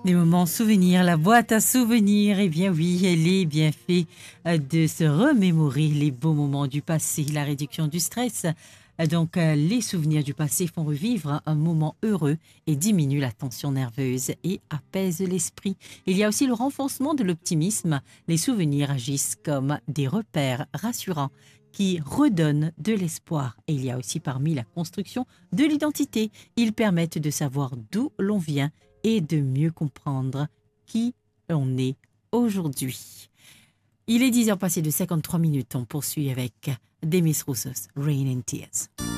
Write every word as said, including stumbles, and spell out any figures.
Des moments souvenirs, la boîte à souvenirs, eh bien oui, elle est bien fait de se remémorer les beaux moments du passé, la réduction du stress. Donc, les souvenirs du passé font revivre un moment heureux et diminuent la tension nerveuse et apaisent l'esprit. Il y a aussi le renforcement de l'optimisme. Les souvenirs agissent comme des repères rassurants qui redonnent de l'espoir. Et il y a aussi parmi la construction de l'identité. Ils permettent de savoir d'où l'on vient et de mieux comprendre qui on est aujourd'hui. Il est dix heures passées de cinquante-trois minutes. On poursuit avec Demis Roussos, Rain and Tears.